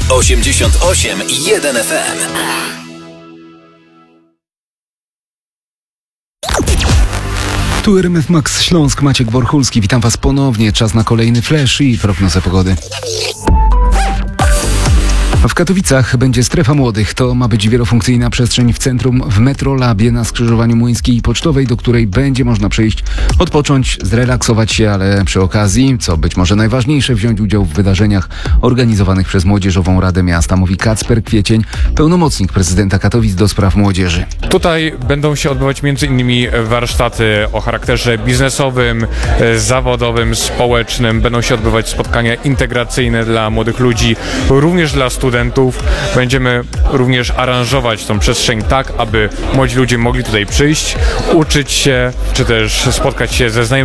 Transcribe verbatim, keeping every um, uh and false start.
osiemdziesiąt osiem i jeden F M. Tu R M F Max Śląsk, Maciek Borchulski. Witam Was ponownie. Czas na kolejny flash i prognozę pogody. W Katowicach będzie strefa młodych. To ma być wielofunkcyjna przestrzeń w centrum w Metrolabie na skrzyżowaniu Młyńskiej i Pocztowej, do której będzie można przyjść, odpocząć, zrelaksować się, ale przy okazji, co być może najważniejsze, wziąć udział w wydarzeniach organizowanych przez Młodzieżową Radę Miasta, mówi Kacper Kwiecień, pełnomocnik prezydenta Katowic do spraw młodzieży. Tutaj będą się odbywać między innymi warsztaty o charakterze biznesowym, zawodowym, społecznym. Będą się odbywać spotkania integracyjne dla młodych ludzi, również dla studentów. Będziemy również aranżować tą przestrzeń tak, aby młodzi ludzie mogli tutaj przyjść, uczyć się, czy też spotkać się ze znajomymi